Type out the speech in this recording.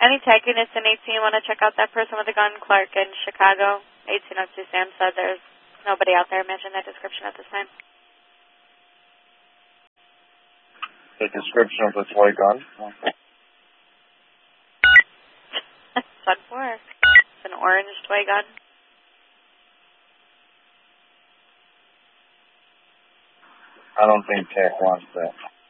Any tag units in 18 want to check out that person with a gun, Clark in Chicago. 1802 Sam said there's nobody out there matching that description at this time. The description of the toy gun? Sun 4. It's an orange toy gun. I don't think Tech wants that.